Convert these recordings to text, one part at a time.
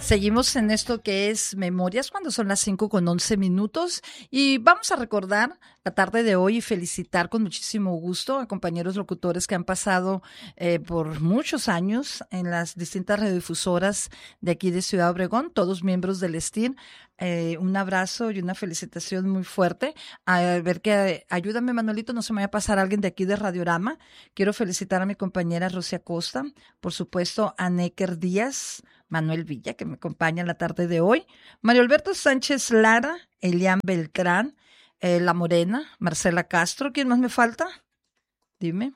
Seguimos en esto que es Memorias cuando son las 5:11 y vamos a recordar la tarde de hoy y felicitar con muchísimo gusto a compañeros locutores que han pasado por muchos años en las distintas radiodifusoras de aquí de Ciudad Obregón, todos miembros del STIR. Un abrazo y una felicitación muy fuerte. A ver que ayúdame, Manuelito, no se me vaya a pasar alguien de aquí de Radiorama. Quiero felicitar a mi compañera Rosia Costa, por supuesto a Necker Díaz, Manuel Villa, que me acompaña la tarde de hoy, Mario Alberto Sánchez Lara, Elian Beltrán, La Morena, Marcela Castro. ¿Quién más me falta? Dime.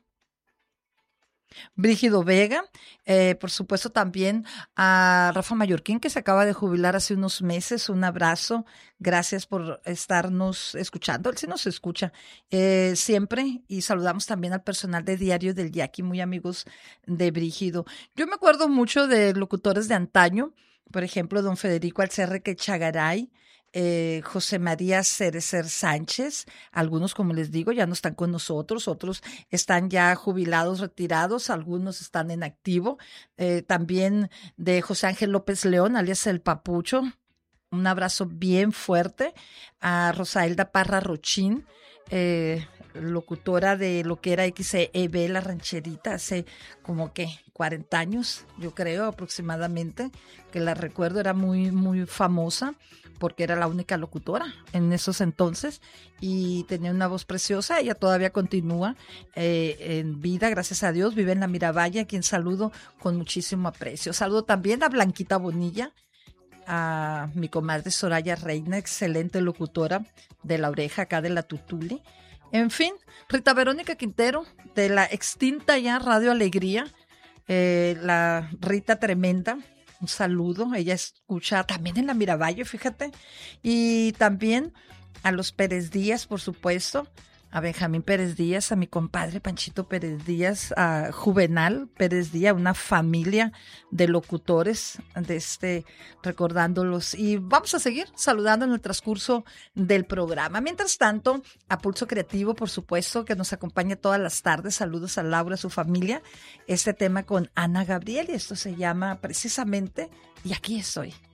Brígido Vega, por supuesto también a Rafa Mallorquín, que se acaba de jubilar hace unos meses. Un abrazo, gracias por estarnos escuchando, él sí nos escucha siempre, y saludamos también al personal de Diario del Yaqui, muy amigos de Brígido. Yo me acuerdo mucho de locutores de antaño, por ejemplo, don Federico Alcerreque Chagaray, José María Cerecer Sánchez. Algunos, como les digo, ya no están con nosotros, otros están ya jubilados, retirados, algunos están en activo. También de José Ángel López León, alias El Papucho. Un abrazo bien fuerte a Rosaelda Parra Rochín, locutora de lo que era XEB La Rancherita, hace como que 40 años, yo creo aproximadamente, que la recuerdo, era muy, muy famosa porque era la única locutora en esos entonces y tenía una voz preciosa. Ella todavía continúa en vida, gracias a Dios, vive en la Miravalle, a quien saludo con muchísimo aprecio. Saludo también a Blanquita Bonilla, a mi comadre Soraya Reina, excelente locutora de La Oreja, acá de la Tutuli. En fin, Rita Verónica Quintero, de la extinta ya Radio Alegría, la Rita Tremenda, un saludo. Ella escucha también en la Miravalle, fíjate. Y también a los Pérez Díaz, por supuesto, a Benjamín Pérez Díaz, a mi compadre Panchito Pérez Díaz, a Juvenal Pérez Díaz, una familia de locutores recordándolos. Y vamos a seguir saludando en el transcurso del programa. Mientras tanto, a Pulso Creativo, por supuesto, que nos acompaña todas las tardes. Saludos a Laura, a su familia. Este tema con Ana Gabriel, y esto se llama precisamente Y aquí estoy.